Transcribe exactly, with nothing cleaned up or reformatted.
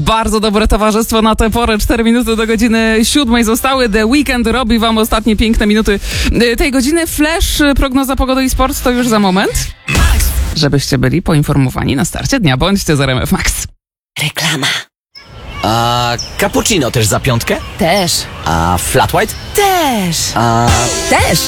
Bardzo dobre towarzystwo na tę porę. Cztery minuty do godziny siódmej zostały. The Weekend robi wam ostatnie piękne minuty tej godziny. Flash, prognoza pogody i sport to już za moment. Max! Żebyście byli poinformowani na starcie dnia. Bądźcie z R M F Max. Reklama. A cappuccino też za piątkę? Też. A flat white? Też. A Też.